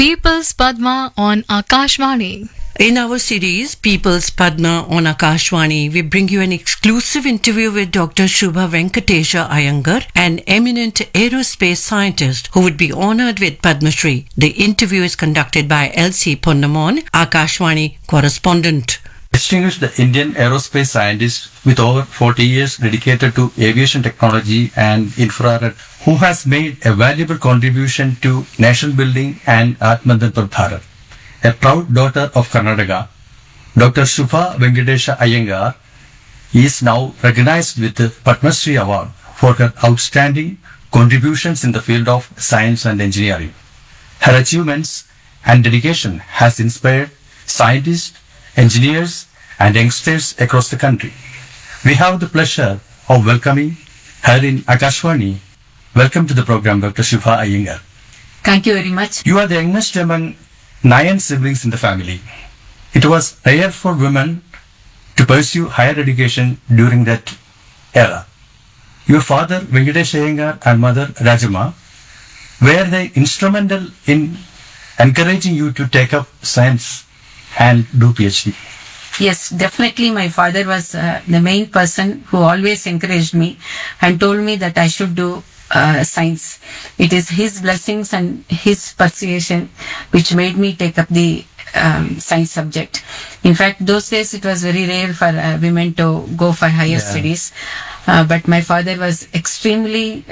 People's Padma on Akashvani. In our series, People's Padma on Akashvani, we bring you an exclusive interview with Dr. Shubha Venkatesha Iyengar, an eminent aerospace scientist who would be honored with Padma Shri. The interview is conducted by L.C. Ponnamon, Akashvani correspondent. Distinguished Indian aerospace scientist with over 40 years dedicated to aviation technology and infrared, who has made a valuable contribution to nation building and Atmanirbhar Bharat. A proud daughter of Karnataka, Dr. Shubha Venkatesha Iyengar is now recognized with the Padma Shri Award for her outstanding contributions in the field of science and engineering. Her achievements and dedication has inspired scientists, engineers and youngsters across the country. We have the pleasure of welcoming her in Akashvani. Welcome to the program, Dr. Shubha Iyengar. Thank you very much. You are the youngest among 9 siblings in the family. It was rare for women to pursue higher education during that era. Your father, Venkatesh Iyengar, and mother, Rajama, were they instrumental in encouraging you to take up science and do PhD? Yes, definitely my father was the main person who always encouraged me and told me that I should do science. It is his blessings and his persuasion which made me take up the science subject. In fact, those days it was very rare for women to go for higher studies. But my father was extremely,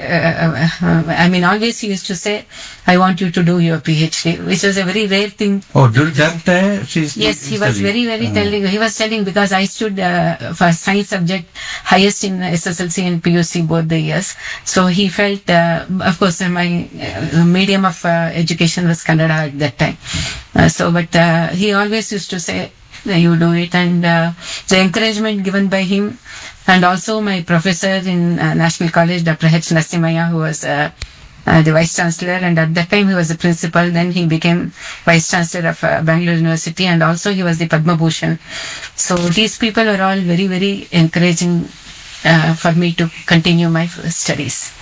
always he used to say, I want you to do your PhD, which was a very rare thing. Oh, during that time, yes, he was very telling. He was telling because I stood for science subject highest in SSLC and PUC both the years. So he felt, of course, my medium of education was Kannada at that time. But he always used to say, you do it, and the encouragement given by him, and also my professor in National College, Dr. H. Nassimaya, who was the Vice Chancellor, and at that time he was the principal. Then he became Vice Chancellor of Bangalore University, and also he was the Padma Bhushan. So these people were all very, very encouraging for me to continue my studies.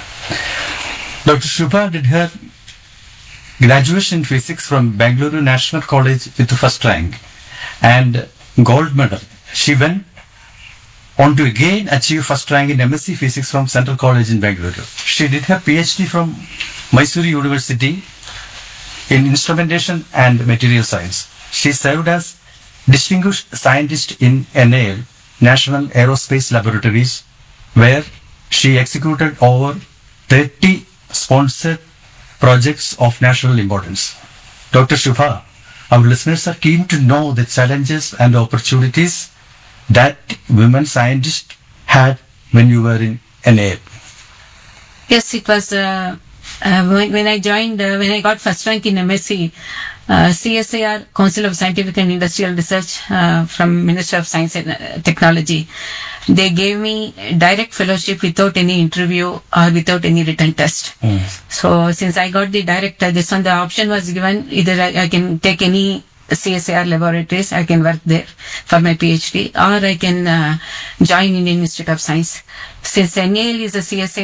Dr. Shubha did her graduation in physics from Bangalore National College with the first rank and gold medal. She went on to again achieve first rank in MSc Physics from Central College in Bangalore. She did her PhD from Mysore University in Instrumentation and Material Science. She served as Distinguished Scientist in NAL, National Aerospace Laboratories, where she executed over 30 sponsored projects of national importance. Dr. Shubha, our listeners are keen to know the challenges and opportunities that women scientists had when you were in NAL. Yes, it was when I joined, when I got first rank in MSc, CSIR, Council of Scientific and Industrial Research from Ministry of Science and Technology, they gave me direct fellowship without any interview or without any written test. So since I got the direct, this one, the option was given, either I can take any CSIR laboratories, I can work there for my PhD, or I can join Indian Institute of Science. Since NAL is a CSIR